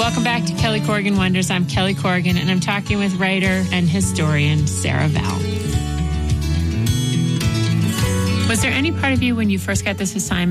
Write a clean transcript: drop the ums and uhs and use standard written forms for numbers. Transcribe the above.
Welcome back to Kelly Corrigan Wonders. I'm Kelly Corrigan, and I'm talking with writer and historian Sarah Vowell. Was there any part of you when you first got this assignment